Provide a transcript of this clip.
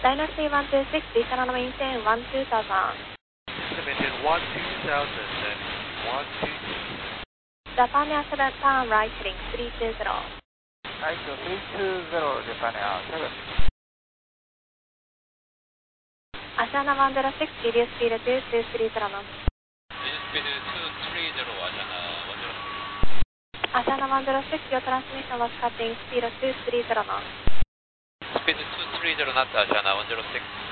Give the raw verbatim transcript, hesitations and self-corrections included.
Dynasty one two six, Eastern maintain one two thousand. Maintain one two thousand, then one two two. Japan Air seven, turn right heading three two zero. Right to three two zero, Japan Air seven. Asiana one zero six, reduce speed two two three zero knots. Reduce speed two three zero, Asiana one zero six. Asiana one zero six, your transmission was cutting speed two three zero knots. Speed two three zero knots, Asiana one zero six.